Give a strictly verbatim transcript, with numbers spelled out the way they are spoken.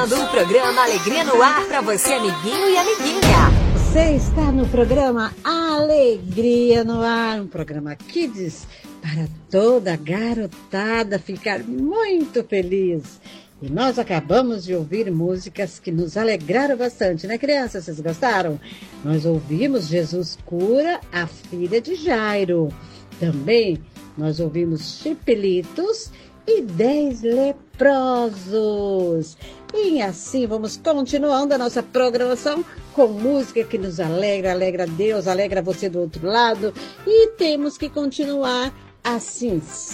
começando o programa Alegria no Ar para você, amiguinho e amiguinha. Você está no programa Alegria no Ar, um programa Kids para toda a garotada ficar muito feliz. E nós acabamos de ouvir músicas que nos alegraram bastante, né, crianças? Vocês gostaram? Nós ouvimos Jesus Cura a Filha de Jairo. Também nós ouvimos Chipelitos e Dez Leprosos. E assim vamos continuando a nossa programação com música que nos alegra, alegra Deus, alegra você do outro lado. E temos que continuar assim,